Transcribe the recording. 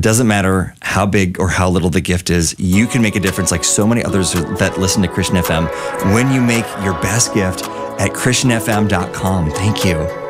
It doesn't matter how big or how little the gift is. You can make a difference like so many others that listen to Christian FM when you make your best gift at christianfm.com. Thank you.